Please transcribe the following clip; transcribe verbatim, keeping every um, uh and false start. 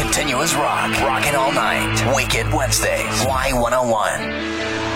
Continuous rock. Rocking all night. Wicked Wednesday. Y one oh one.